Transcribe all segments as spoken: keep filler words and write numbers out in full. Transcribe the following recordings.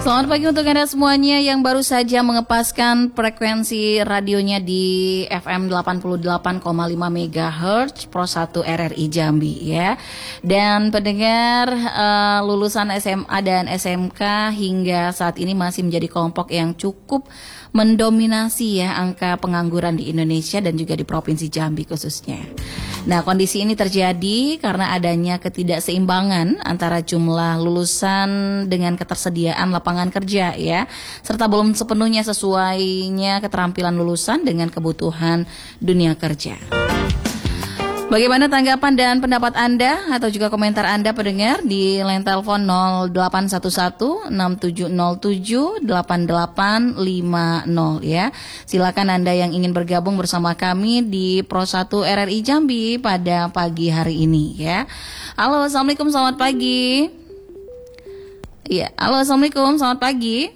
Selamat pagi untuk Anda semuanya yang baru saja mengepaskan frekuensi radionya di F M delapan puluh delapan koma lima megahertz Pro satu R R I Jambi ya. Dan pendengar uh, lulusan S M A dan S M K hingga saat ini masih menjadi kelompok yang cukup mendominasi ya angka pengangguran di Indonesia dan juga di Provinsi Jambi khususnya. Nah, kondisi ini terjadi karena adanya ketidakseimbangan antara jumlah lulusan dengan ketersediaan lapangan kerja ya, serta belum sepenuhnya sesuainya keterampilan lulusan dengan kebutuhan dunia kerja. Bagaimana tanggapan dan pendapat Anda atau juga komentar Anda pendengar di line telepon nol delapan satu satu enam tujuh nol tujuh delapan delapan lima nol ya. Silakan Anda yang ingin bergabung bersama kami di Pro satu R R I Jambi pada pagi hari ini ya. Halo, Assalamualaikum, selamat pagi. Iya, halo, Assalamualaikum, selamat pagi.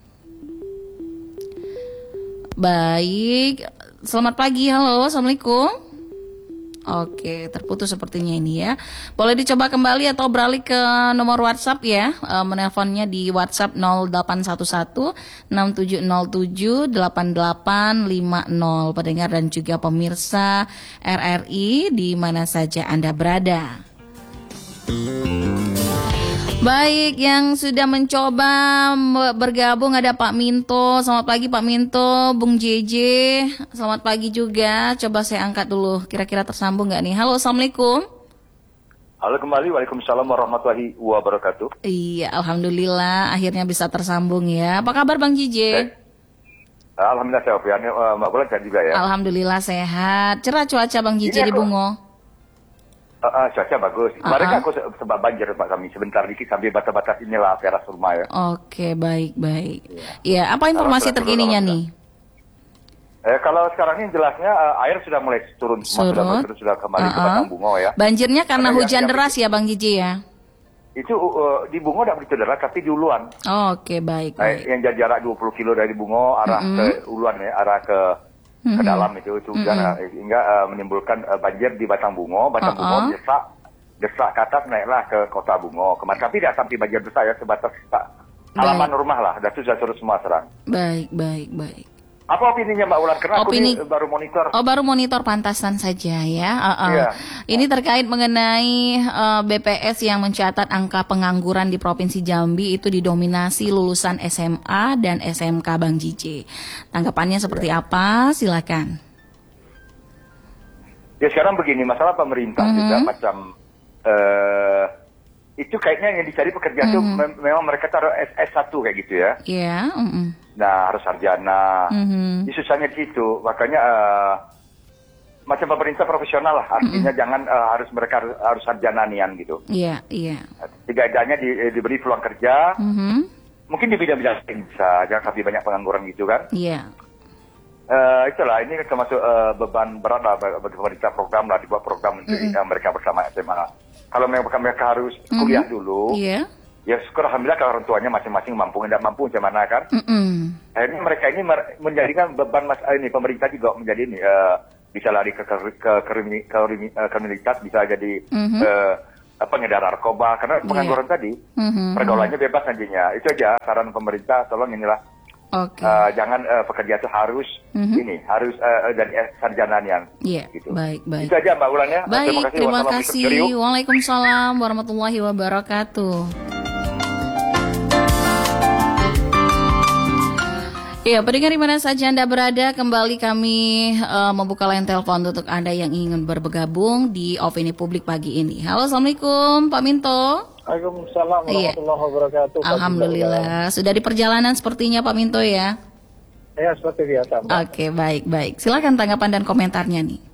Baik, selamat pagi, halo, Assalamualaikum. Oke, terputus sepertinya ini ya. Boleh dicoba kembali atau beralih ke nomor WhatsApp ya. E, menelponnya di WhatsApp nol delapan satu satu enam tujuh nol tujuh delapan delapan lima nol. Pendengar dan juga pemirsa R R I di mana saja Anda berada. Baik, yang sudah mencoba bergabung ada Pak Minto. Selamat pagi Pak Minto, Bung J J. Selamat pagi juga. Coba saya angkat dulu, kira-kira tersambung nggak nih? Halo, Assalamualaikum. Halo kembali, Waalaikumsalam warahmatullahi wabarakatuh. Iya, Alhamdulillah akhirnya bisa tersambung ya. Apa kabar Bang J J? Eh, Alhamdulillah sehat, ya. uh, Mbak Bulan sehat juga ya? Alhamdulillah sehat. Cerah cuaca Bang J J di Bungo? Uh, uh, cuaca bagus. Kemarin uh-uh. aku sebab banjir Pak kami sebentar dikit sambil batas-batas inilah teras rumah ya. Oke, baik baik. Ya, apa informasi terkininya nih? Eh, kalau sekarang ini jelasnya uh, air sudah mulai turun, Surut. sudah, sudah, sudah kembali uh-uh. ke Batang Bungo ya. Banjirnya karena Ada hujan yang, deras ya Bang J J ya? Itu uh, di Bungo tidak begitu deras tapi di Uluan. Oh, Oke, baik baik. Eh, yang jarak dua puluh kilo dari Bungo arah mm-hmm. ke Uluan ya, arah ke mm-hmm. ke dalam itu itu hujan mm-hmm. hingga uh, menimbulkan uh, banjir di Batang Bungo. Batang uh-uh. Bungo desak desak ke atas naiklah ke Kota Bungo. Kemarin tapi tidak sampai banjir besar ya, sebatas halaman rumah lah. Dan itu sudah surut semua serang. Baik baik baik. Apa opininya Mbak Ulan? Karena Opini... aku ini baru monitor. Oh, baru monitor pantasan saja ya. Uh-uh. Iya. Ini terkait mengenai uh, B P S yang mencatat angka pengangguran di Provinsi Jambi itu didominasi lulusan S M A dan S M K Bang J J. Tanggapannya seperti ya. apa? Silakan. Ya sekarang begini, masalah pemerintah mm-hmm. juga macam uh, itu kayaknya yang dicari pekerja itu mm-hmm. mem- memang mereka taruh S satu kayak gitu ya. Iya. Yeah. Mm-hmm. Nah harus sarjana. Mm-hmm. Susahnya di situ, makanya uh, macam pemerintah profesional lah. Artinya mm-hmm. jangan uh, harus mereka harus, harus sarjana nian gitu. Iya yeah, iya. Yeah. Tiga-tiganya di, diberi peluang kerja. Mm-hmm. Mungkin di bidang-bidang lain bisa, jangan sampai banyak pengangguran gitu kan. Iya. Yeah. Uh, itulah ini termasuk uh, beban berat lah bagi pemerintah, program lah dibuat program untuk mm-hmm. uh, mereka bersama S M A. Kalau mereka, mereka harus mm-hmm. kuliah dulu, yeah. ya syukur alhamdulillah kalau orang tuanya masing-masing mampu, tidak mampu macam mana kan. Mm-hmm. Akhirnya mereka ini mer- menjadikan beban mas ini pemerintah juga menjadi ini uh, bisa lari ke ke ke kriminalitas, bisa jadi mm-hmm. uh, pengedar narkoba karena pengangguran yeah. tadi mm-hmm. pergaulannya bebas nantinya. Itu aja saran pemerintah, tolong inilah. Okay. Uh, jangan uh, pekerja itu harus mm-hmm. ini harus uh, dari uh, sarjana yang yeah, gitu. Baik baik. Itu aja Mbak Ulan ya. Baik, terima kasih. Terima kasih. Waalaikumsalam warahmatullahi wabarakatuh. Ya, pendengar di mana saja Anda berada, kembali kami uh, membuka line telepon untuk Anda yang ingin bergabung di Opini Publik pagi ini. Halo, Assalamualaikum Pak Minto. Waalaikumsalam warahmatullahi wabarakatuh. Alhamdulillah, sudah di perjalanan sepertinya Pak Minto ya? Ya, seperti biasa. Oke, baik-baik. Silakan tanggapan dan komentarnya nih.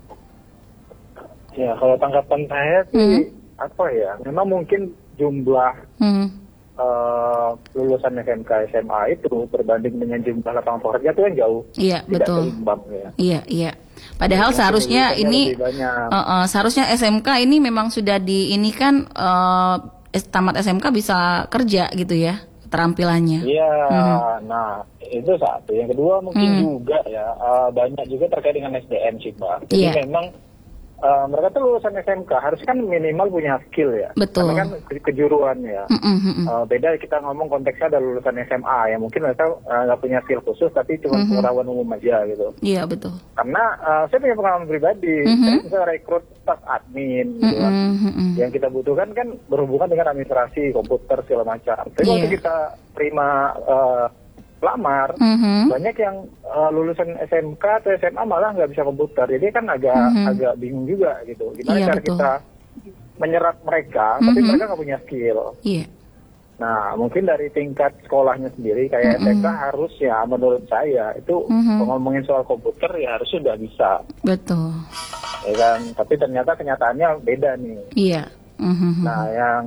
Ya, kalau tanggapan saya sih, hmm. apa ya, memang mungkin jumlah hmm. uh, lulusan S M K, S M A itu berbanding dengan jumlah lapangan pekerja itu kan jauh. Iya, betul. Seimbang, ya. Iya, iya. Padahal ya, seharusnya ini uh, uh, seharusnya S M K ini memang sudah di ini kan uh, tamat S M K bisa kerja gitu ya keterampilannya. Iya, hmm. nah itu satu. Yang kedua mungkin hmm. juga ya uh, banyak juga terkait dengan S D M sih Mbak. Jadi yeah. memang uh, mereka tuh lulusan S M K harus kan minimal punya skill ya. Betul. Karena kan ke- kejuruan ya. Mm-mm. Uh, beda kita ngomong konteksnya ada lulusan S M A ya mungkin mereka nggak uh, punya skill khusus tapi cuma Mm-hmm. pengetahuan umum aja gitu. Iya betul. Karena uh, saya punya pengalaman pribadi, Mm-hmm. saya bisa rekrut staf admin gitu kan. Mm-hmm. Yang kita butuhkan kan berhubungan dengan administrasi, komputer segala macam. Tapi Iya. waktu kita terima uh, lamar, Mm-hmm. banyak yang uh, lulusan S M K atau S M A malah nggak bisa komputer. Jadi kan agak Mm-hmm. agak bingung juga gitu. Gimana Iya, cara betul. kita menyerap mereka, tapi Mhm. mereka nggak punya skill. Iya. Nah, mungkin dari tingkat sekolahnya sendiri kayak Mm-mm. S M K harus ya menurut saya itu Mhm. ngomongin soal komputer ya harus sudah bisa, Betul. ya kan? Tapi ternyata kenyataannya beda nih. Iya. Mhm. Nah, yang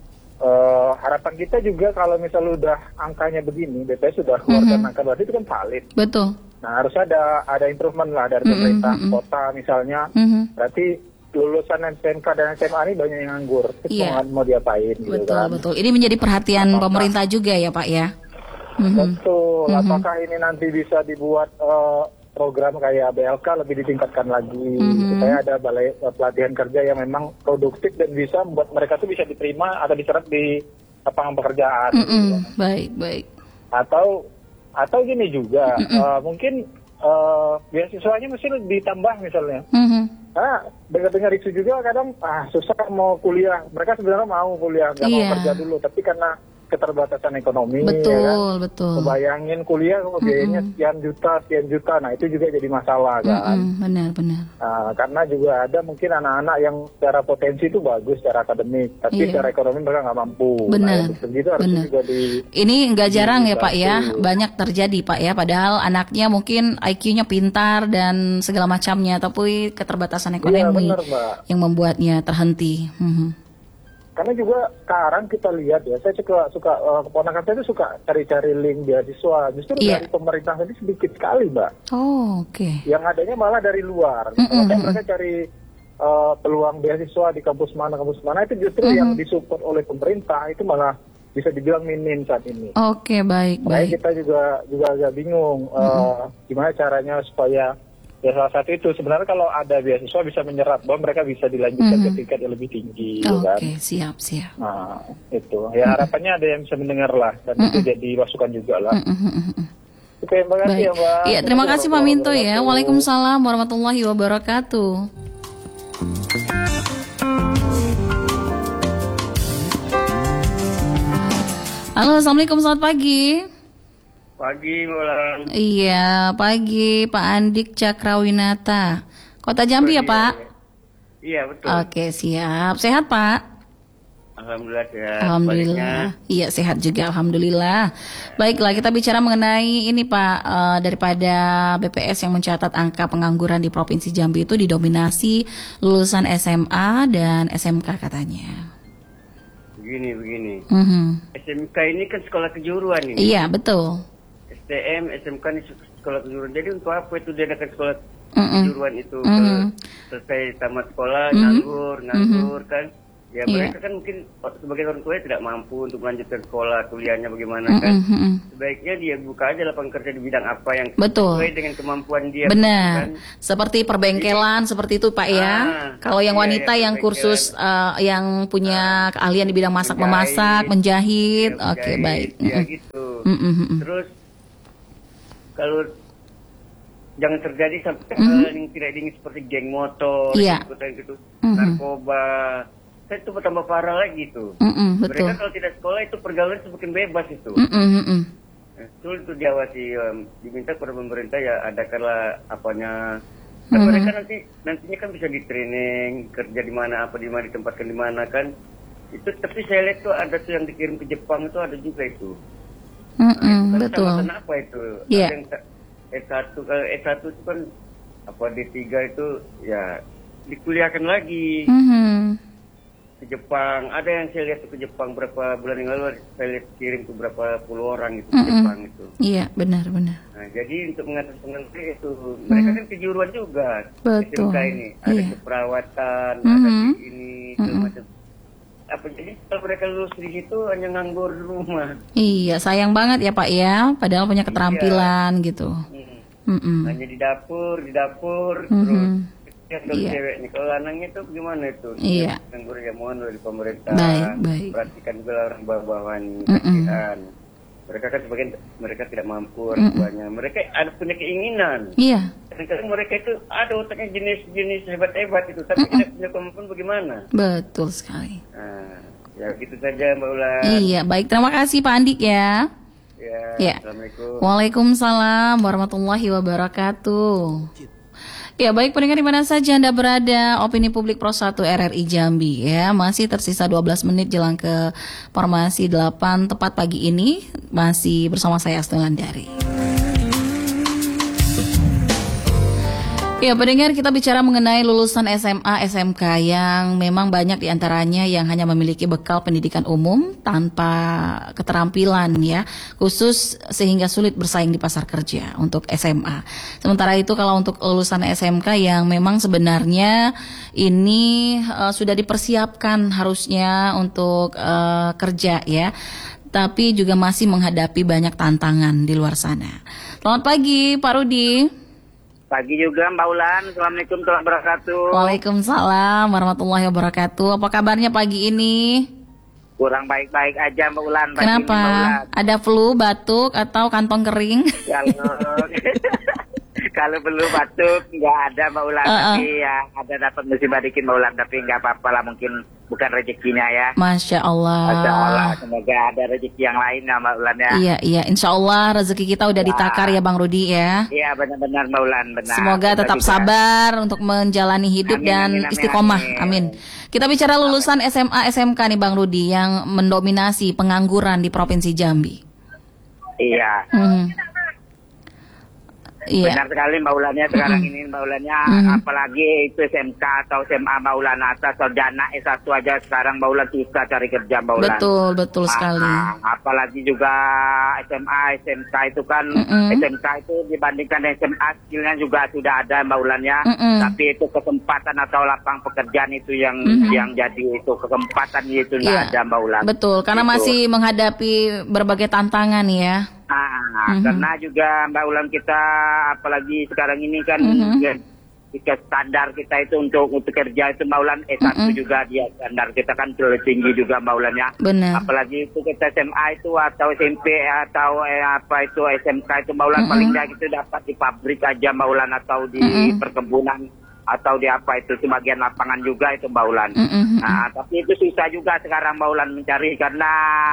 eh, harapan kita juga kalau misalnya udah angkanya begini, B P S sudah keluarkan Mhm. angka berarti itu kan valid. Betul. Nah, harus ada ada improvement lah dari Mm-mm, pemerintah mm-mm. kota misalnya. Mhm. Berarti lulusan S M K dan S M A ini banyak yang nganggur. Terus Iya. mau, mau diapain gitu Betul, kan? betul. Ini menjadi perhatian Apakah- pemerintah juga ya, Pak ya. Mhm. Betul. Mhm. Apakah ini nanti bisa dibuat eh, program kayak B L K lebih ditingkatkan lagi Mhm. supaya ada balai eh, pelatihan kerja yang memang produktif dan bisa membuat mereka tuh bisa diterima atau diserap di lapangan pekerjaan. Mm-mm. gitu. Baik, baik. Atau atau gini juga eh, mungkin eh, beasiswanya mesti ditambah misalnya. Mhm. Ah, dengar-dengar isu juga kadang ah susah mau kuliah. Mereka sebenarnya mau kuliah, nggak Iya. mau kerja dulu, tapi karena keterbatasan ekonomi, ya kan? Betul, betul. Kebayangin kuliah kok biayanya sekian juta, sekian juta. Nah, itu juga jadi masalah kan. Mm-mm. Benar, benar. Nah, karena juga ada mungkin anak-anak yang secara potensi itu bagus secara akademik, tapi Iya. secara ekonomi mereka nggak mampu. Benar, Nah, begitu harus benar. juga di Ini nggak jarang ya Pak ya, dibantu. banyak terjadi Pak ya. Padahal anaknya mungkin I Q-nya pintar dan segala macamnya, tapi keterbatasan Iya, ekonomi benar, Mbak. yang membuatnya terhenti. Mhm. Karena juga sekarang kita lihat ya, saya suka suka uh, keponakan saya itu suka cari-cari link beasiswa. Justru Iya. dari pemerintah ini sedikit sekali, Mbak. Oh, oke. Yang adanya malah dari luar. Mm-mm, Makanya mm-mm. mereka cari uh, peluang beasiswa di kampus mana kampus mana itu justru Mm-mm. yang disupport oleh pemerintah itu malah bisa dibilang minim saat ini. Oke, baik, Makanya baik. kita juga juga agak bingung uh, gimana caranya supaya ya salah satu itu sebenarnya kalau ada beasiswa bisa menyerap bahwa mereka bisa dilanjutkan Mhm. ke tingkat yang lebih tinggi, Oke, gitu kan. siap, siap. Nah, itu. Ya harapannya ada yang bisa mendengar lah dan itu jadi masukan juga lah. Mhm. Oke, terima kasih Baik. ya, Mbak. Iya, terima kasih Pak Minto ya. Wabarakatuh. Waalaikumsalam warahmatullahi wabarakatuh. Halo, assalamualaikum, selamat pagi. Pagi, Mulan. Iya, pagi Pak Andik Cakrawinata, Kota Jambi ya Pak? Iya, betul. Oke, siap. Sehat Pak? Alhamdulillah sehat. Alhamdulillah. Iya, sehat juga alhamdulillah. Baiklah, kita bicara mengenai ini Pak, eh, daripada B P S yang mencatat angka pengangguran di Provinsi Jambi itu didominasi lulusan S M A dan S M K katanya. Begini, begini. Mhm. S M K ini kan sekolah kejuruan ini. Iya, betul. S T M, S M K ini sekolah kejuruan. Jadi untuk apa itu diadakan sekolah Mm-mm. kejuruan itu? Mhm. Ke- selesai tamat sekolah, Mhm. nganggur, nganggur kan. Ya Iya. mereka kan mungkin sebagai orang tua tidak mampu untuk melanjutkan sekolah, kuliahnya bagaimana Mm-mm, kan. mm-mm. Sebaiknya dia buka aja lapangan kerja di bidang apa yang Betul. sesuai dengan kemampuan dia. Benar, kan. seperti perbengkelan seperti itu Pak ya. Ah, Kalau yang iya, wanita iya, yang kursus eh, yang punya keahlian di bidang masak memasak, menjahit, Iya, oke menjahit, baik. Ya Mm-mm. gitu. Mm-mm, mm-mm. Terus kalau jangan terjadi sampai Mhm. hal yang tidak diingin seperti geng motor, Iya. ikutan gitu, Mhm. narkoba, kan itu bertambah parah lagi tuh. Mm-mm, betul. Mereka kalau tidak sekolah itu pergaulan semakin bebas itu. Mm-mm, mm-mm. Nah, itu itu diawasi, um, diminta kepada pemerintah ya adakanlah apanya. Dan Mhm. mereka nanti nantinya kan bisa di training kerja di mana apa di mana ditempatkan di mana kan. Itu tapi saya lihat tuh ada tuh yang dikirim ke Jepang itu ada juga itu. Mm-mm, Kan betul. sama apa itu? Iya. Ada yang ta- S satu kalau S satu itu kan apa D tiga itu ya dikuliahkan lagi Mhm. ke Jepang. Ada yang saya lihat tuh ke Jepang berapa bulan yang lalu saya lihat kirim tuh berapa puluh orang itu ke Mm-mm. Jepang itu. Iya, benar, benar. Nah, jadi untuk mengatasi pengangguran itu mereka kan kejuruan juga. Betul. S M K ini ada Iya. keperawatan, ada Mhm. di ini segala Mhm. macam. Apa jadi kalau mereka lulus di situ hanya nganggur di rumah. Iya, sayang banget ya Pak ya, padahal punya keterampilan gitu. Hmm. Mm-mm. Hanya di dapur, di dapur, Mhm. terus Ya, kalau iya. cewek nih, kalau lanangnya itu gimana itu? Iya. Nganggur ya mohon dari pemerintah. Baik, baik. Perhatikan juga orang bawah-bawah nih, kasihan. Mereka kan sebagian mereka tidak mampu orang tuanya. Mereka ada punya keinginan. Iya. Kadang-kadang mereka itu ada otaknya jenis-jenis hebat-hebat itu, tapi tidak punya kemampuan bagaimana? Betul sekali. Nah, ya gitu saja Mbak Ulan. Iya, baik. Terima kasih Pak Andik ya. Ya, Ya. Assalamualaikum. Waalaikumsalam warahmatullahi wabarakatuh. Ya, baik pendengar di mana saja Anda berada, Opini Publik Pro satu R R I Jambi ya. Masih tersisa dua belas menit jelang ke formasi delapan tepat pagi ini. Masih bersama saya Astul Landari. Ya, pendengar, kita bicara mengenai lulusan S M A, S M K yang memang banyak diantaranya yang hanya memiliki bekal pendidikan umum tanpa keterampilan ya, khusus sehingga sulit bersaing di pasar kerja untuk S M A. Sementara itu kalau untuk lulusan S M K yang memang sebenarnya ini uh, sudah dipersiapkan harusnya untuk uh, kerja ya, tapi juga masih menghadapi banyak tantangan di luar sana. Selamat pagi Pak Rudi. Pagi juga Mbak Ulan, Assalamualaikum warahmatullahi wabarakatuh. Waalaikumsalam warahmatullahi wabarakatuh. Apa kabarnya pagi ini? Kurang baik-baik aja Mbak Ulan. Pagi Kenapa? ini, Mbak Ulan. Ada flu, batuk, atau kantong kering? Kalau kalau perlu batuk nggak ada Mbak Ulan, Uh-uh. tapi ya ada dapat musibah dikit Mbak Ulan, tapi nggak apa-apa lah, mungkin bukan rezekinya ya. Masya Allah. Masya Allah, semoga ada rezeki yang lain ya Mbak Ulan ya. Iya, iya. Insya Allah rezeki kita udah ditakar ya Bang Rudi ya. Iya benar-benar Mbak Ulan, benar. Semoga Kita tetap juga. sabar untuk menjalani hidup Amin, dan amin, amin, istiqomah. amin. Amin. Kita bicara lulusan S M A, S M K nih Bang Rudi yang mendominasi pengangguran di Provinsi Jambi. Iya. Hmm. Iya. Benar sekali Mbak Ulannya sekarang Mm-mm. ini Mbak Ulannya, Mm-mm. apalagi itu S M K atau S M A Mbak Ulan atas sarjana S satu aja sekarang Mbak Ulan susah cari kerja Mbak Ulan. Betul, betul sekali. Ah, ah, apalagi juga S M A, S M K itu kan, Mm-mm. S M K itu dibandingkan S M A skillnya juga sudah ada Mbak Ulannya, Mm-mm. tapi itu kesempatan atau lapang pekerjaan itu yang Mm-mm. yang jadi itu kesempatan itu Iya. nggak ada Mbak Ulan. Betul, karena Gitu. masih menghadapi berbagai tantangan ya. Ah, Mhm. karena juga Mbak Ulan kita apalagi sekarang ini kan Mhm. ya, jika standar kita itu untuk untuk kerja itu Mbak Ulan S satu Mhm. juga dia standar kita kan terlalu tinggi juga Mbak Ulan ya. Benar. Apalagi itu kita S M A itu atau S M P atau eh, apa itu S M K itu Mbak Ulan Mhm. paling nggak itu dapat di pabrik aja Mbak Ulan atau di Mhm. perkebunan atau di apa itu sebagian lapangan juga itu Mbak Ulan. Mhm. Nah, tapi itu susah juga sekarang Mbak Ulan mencari karena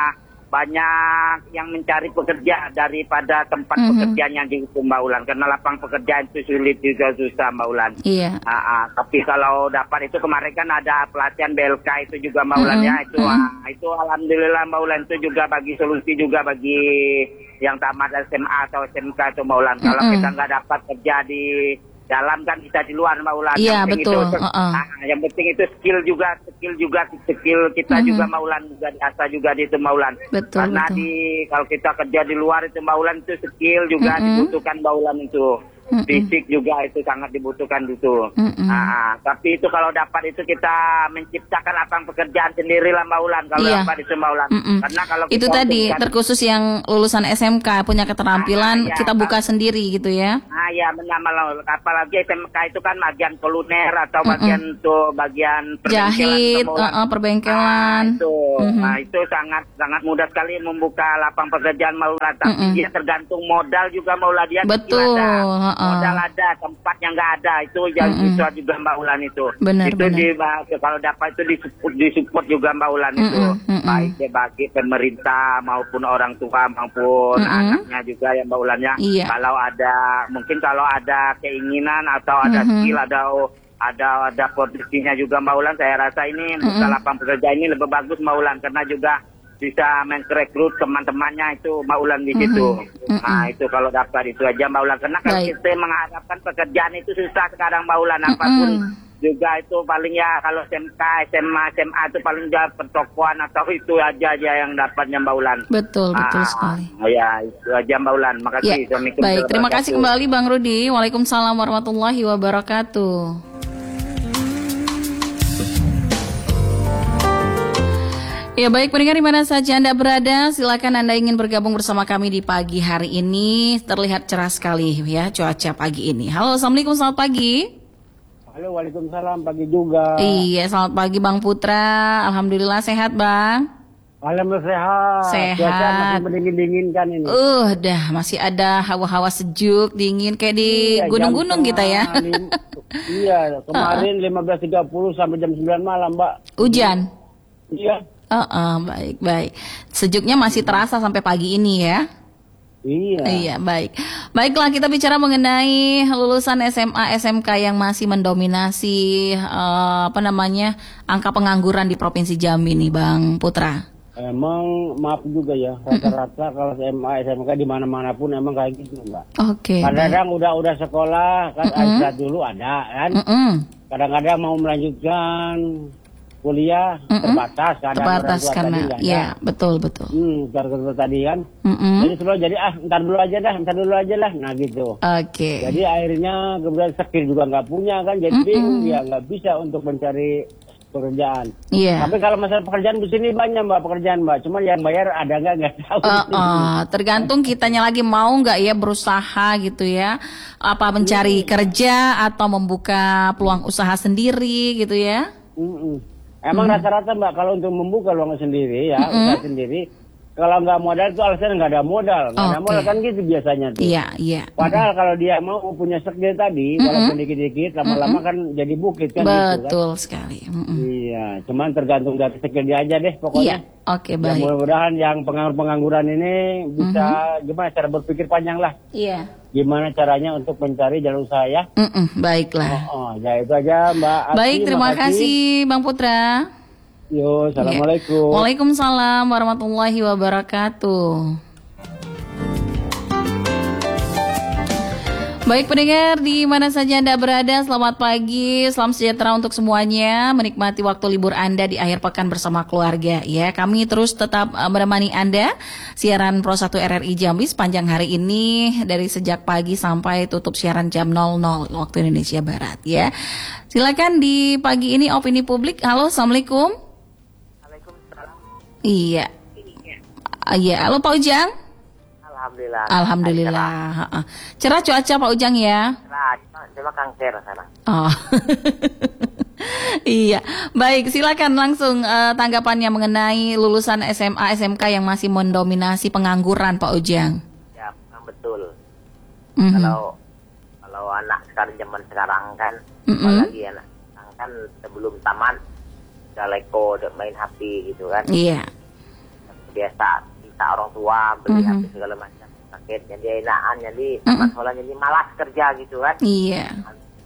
banyak yang mencari pekerja daripada tempat Mhm. pekerjaan yang di Mbak Ulan, karena lapang pekerjaan itu sulit juga susah Mbak Ulan. Iya. Ah, ah, tapi kalau dapat itu kemarin kan ada pelatihan B L K itu juga Mbak Ulan Mhm. ya, itu Mhm. ah, itu alhamdulillah Mbak Ulan itu juga bagi solusi juga bagi yang tamat S M A atau S M K itu Mbak Ulan. Kalau Mhm. kita nggak dapat kerja di dalam kan bisa di luar Mbak Ulan. Iya, Yang penting betul. Itu, Uh-uh. ah, yang penting itu skill juga, skill juga, skill kita Mhm. juga Mbak Ulan juga diasah juga di itu Mbak Ulan. Betul, Karena betul. di kalau kita kerja di luar itu Mbak Ulan itu skill juga Mhm. dibutuhkan Mbak Ulan itu. Mhm. Fisik juga itu sangat dibutuhkan itu. Mhm. Ah, tapi itu kalau dapat itu kita menciptakan lapangan pekerjaan sendiri lah Mbak Ulan kalau Iya. dapat itu Mbak Ulan. Mm-mm. Karena kalau Itu kita tadi bukan- terkhusus yang lulusan S M K punya keterampilan, Ah, iya, kita buka sendiri gitu ya. Ah ya benar malah apalagi S M K itu kan bagian kuliner atau bagian tuh bagian perbengkelan Jahit, Mbak Ulan. uh-uh, perbengkelan. Ah, itu, Mhm. nah itu sangat sangat mudah sekali membuka lapang pekerjaan Mbak Ulan. Tapi Mm-mm. dia tergantung modal juga Mbak Ulan, dia Betul, skill ada, uh-uh. modal ada, tempatnya nggak ada, itu yang Mm-mm. susah juga Mbak Ulan itu. Benar, itu benar. di kalau dapat itu disupport, disupport juga Mbak Ulan itu, Mm-mm, mm-mm. baik dia bagi pemerintah maupun orang tua maupun Mm-mm. anaknya juga ya Mbak Ulan ya. Iya. Kalau ada mungkin kalau ada keinginan atau ada Mhm. skill ada ada ada potensinya juga Mbak Ulan, saya rasa ini buka Mhm. lapangan pekerjaan ini lebih bagus Mbak Ulan karena juga bisa merekrut teman-temannya itu Mbak Ulan di situ. Mhm. Nah itu kalau dapat itu aja Mbak Ulan, karena kalau Baik. kita mengharapkan pekerjaan itu susah sekarang Mbak Ulan, apapun juga itu paling ya kalau S M K, S M A, S M A itu paling ya pertokoan atau itu aja aja yang dapatnya Mbak Ulan. Betul, betul Ah, sekali. Ya itu aja Mbak Ulan, Ya, makasih. Assalamualaikum baik. Terima warahmatullahi kasih kembali Bang Rudi. Waalaikumsalam warahmatullahi wabarakatuh. Ya baik pendengar di mana saja Anda berada, silakan Anda ingin bergabung bersama kami di pagi hari ini. Terlihat cerah sekali ya cuaca pagi ini. Halo, assalamualaikum, selamat pagi. Halo, waalaikumsalam, pagi juga. Iya, selamat pagi Bang Putra. Alhamdulillah sehat Bang. Alhamdulillah sehat. Sehat. Cuaca masih mendingin-dingin kan ini. Uh, dah masih ada hawa-hawa sejuk, dingin kayak di Iya, gunung-gunung jam kita ya. lim- iya, kemarin lima belas tiga puluh sampai jam sembilan malam, Mbak. Hujan. Iya. Uh-uh, baik, baik. Sejuknya masih terasa sampai pagi ini ya. Iya. Iya, baik. Baiklah, kita bicara mengenai lulusan S M A S M K yang masih mendominasi uh, apa namanya? angka pengangguran di Provinsi Jambi nih, Bang Putra. Emang maaf juga ya, rata-rata kalau S M A S M K di mana-mana pun emang kayak gitu, Mbak. Oke. Okay, kadang-kadang udah udah sekolah kan Mm-mm. ada dulu ada kan. Mm-mm. Kadang-kadang mau melanjutkan kuliah Mm-mm. terbatas kadang Terbatas orang tua karena tadi nggak ada. ya, betul betul. Hmm, karena tadi kan. Mm-mm. Jadi selalu jadi ah ntar dulu aja dah, ntar dulu aja lah, nah gitu. Oke. Jadi akhirnya kemudian skill juga nggak punya kan, jadi Mm-mm. bingung ya nggak bisa untuk mencari pekerjaan. Iya. Tapi kalau masalah pekerjaan di sini banyak Mbak pekerjaan Mbak, cuman yang bayar ada nggak nggak tahu. Uh, uh, tergantung kitanya lagi mau nggak ya berusaha gitu ya, apa mencari kerja atau membuka peluang usaha sendiri gitu ya. Mm-mm. Emang rata-rata Mbak kalau untuk membuka peluang sendiri ya, usaha sendiri, kalau nggak modal itu alasannya nggak ada modal, nggak ada Oke. modal kan gitu biasanya tuh. Iya, iya. Padahal kalau dia mau punya skill tadi, walaupun dikit-dikit, lama-lama kan jadi bukit kan gitu kan. Betul sekali. Mm-mm. Iya, cuman tergantung dari skill dia aja deh pokoknya. Iya, oke Ya, baik. mudah-mudahan yang penganggur-pengangguran ini bisa gimana cara berpikir panjang lah. Iya. Gimana caranya untuk mencari jalan usaha ya. Mm-mm, baiklah. Oh, ya itu aja Mbak Ati, Baik, terima makasih. kasih Bang Putra. Yo, assalamualaikum. Waalaikumsalam warahmatullahi wabarakatuh. Baik pendengar, di mana saja Anda berada, selamat pagi, salam sejahtera untuk semuanya, menikmati waktu libur Anda di akhir pekan bersama keluarga ya. Kami terus tetap uh, menemani Anda, siaran Pro satu R R I Jambi sepanjang hari ini, dari sejak pagi sampai tutup siaran jam nol nol waktu Indonesia Barat ya. Silakan di pagi ini opini publik. Halo, assalamualaikum. Iya. Ah, iya, halo Pak Ujang. Alhamdulillah. Alhamdulillah. Ha-ha. Cerah cuaca Pak Ujang ya. Cerah, cuma kangker sana. Oh. Iya. Baik, silakan langsung uh, tanggapannya mengenai lulusan S M A S M K yang masih mendominasi pengangguran Pak Ujang. Ya, memang betul. Mhm. Kalau kalau anak sekarang zaman sekarang kan, Mm-mm. apalagi anak sekarang kan sebelum tamat udah leko, udah main H P gitu kan. Iya. Biasa minta orang tua beli Mhm. H P segala macam paket, jadi enakan, jadi tamat sekolah jadi malas kerja gitu kan. Iya.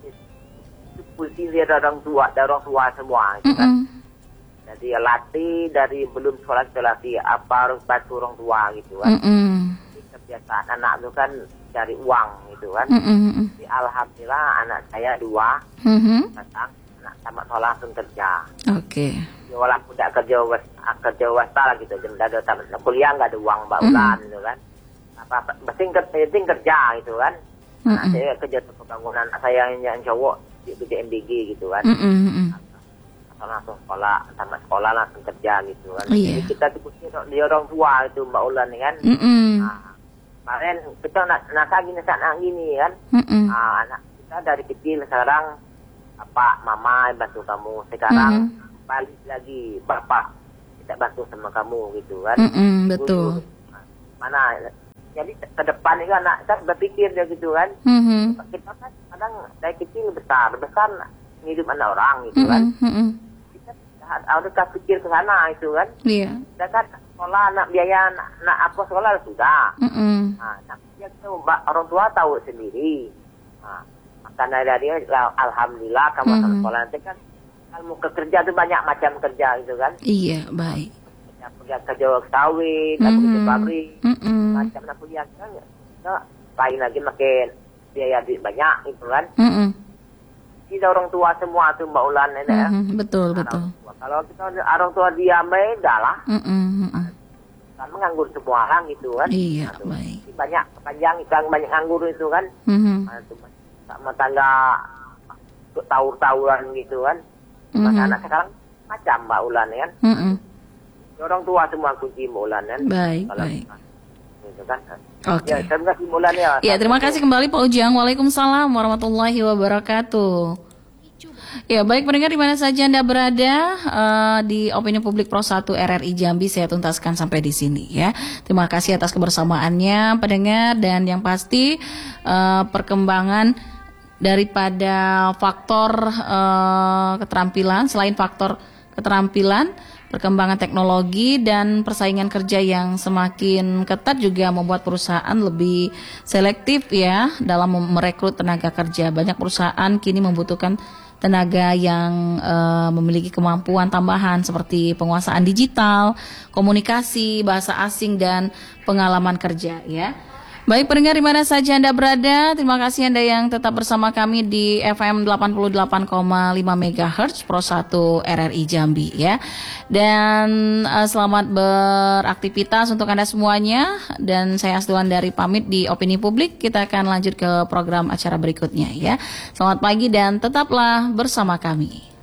Itu pusing dia ada orang tua, ada orang tua semua gitu kan. Mm-mm. Jadi latih dari belum sekolah kita latih apa harus bantu orang tua gitu kan. Mm-mm. Jadi kebiasaan anak itu kan cari uang gitu kan. Mm-mm. Jadi alhamdulillah anak saya dua Mhm. datang, anak tamat sekolah langsung kerja. Oke. Ya, walaupun tidak kerja was- kerja swasta lah gitu, jadi ada tamat kuliah nggak ada uang mbak ulan gitu kan. Apa penting penting kerja gitu kan. Nah, Mm-mm. saya kerja untuk pembangunan anak saya yang, yang cowok di B J M B G gitu kan. Mm-mm. Langsung sekolah, tamat sekolah langsung kerja gitu kan. Iya. Jadi kita dipusing di orang tua itu mbak ulan kan. Mm-mm. Nah, kemarin kita nak nak gini nak gini kan. Mm-mm. Ah, anak kita dari kecil sekarang apa mama yang bantu kamu, sekarang Mhm. balik lagi bapak tidak bantu sama kamu gitu kan. Mm-mm, betul. Nah, mana jadi ke depan itu anak kita berpikir dia gitu kan. Mhm. Kita kan kadang dari kecil besar besar hidup anak orang gitu kan. Mm-mm. Mm-mm. Kita harus kita pikir ke sana itu kan. Iya. Kita kan sekolah anak biaya nak, nak apa sekolah sudah. Mm-mm. Nah, tapi dia tuh mbak orang tua tahu sendiri. Nah, karena dari alhamdulillah kamu Mhm. mm-hmm. sekolah nanti kan kalau ke kerja tuh banyak macam kerja gitu kan. Iya, baik. Ya, kerja kerja sawit, mm-hmm. kerja pabrik, Mm-mm. macam nak kuliah kan. Nah, lain lagi makin biaya duit banyak gitu kan. Mm-mm. Kita orang tua semua tuh mbak Ulan ini ya. Mhm, betul, Orang betul. tua. Kalau kita orang tua diam aja dah Mm-mm. Mm-mm. kan menganggur semua orang gitu kan. Iya, Nah, tuh. baik. Banyak panjang ikan banyak nganggur itu kan. Mhm. Nah, itu sama tangga tawur-tawuran gitu kan. Masa Mhm. anak sekarang macam Mbak Ulan kan. Mm-mm. Orang tua semua kunci Mbak Ulan kan. Baik, Kalau baik. gitu kan. Oke. Ya, terima kasih Mbak Ulan ya. Ya, terima kasih kembali Pak Ujang. Waalaikumsalam warahmatullahi wabarakatuh. Ya, baik pendengar di mana saja Anda berada, uh, di Opini Publik Pro satu R R I Jambi saya tuntaskan sampai di sini ya. Terima kasih atas kebersamaannya pendengar, dan yang pasti uh, perkembangan daripada faktor uh, keterampilan, selain faktor keterampilan, perkembangan teknologi dan persaingan kerja yang semakin ketat juga membuat perusahaan lebih selektif ya dalam merekrut tenaga kerja. Banyak perusahaan kini membutuhkan tenaga yang uh, memiliki kemampuan tambahan seperti penguasaan digital, komunikasi, bahasa asing, dan pengalaman kerja ya. Baik pendengar di mana saja Anda berada, terima kasih Anda yang tetap bersama kami di F M delapan puluh delapan koma lima megahertz Pro satu R R I Jambi ya. Dan uh, selamat beraktivitas untuk Anda semuanya, dan saya Asduan dari pamit di Opini Publik. Kita akan lanjut ke program acara berikutnya ya. Selamat pagi dan tetaplah bersama kami.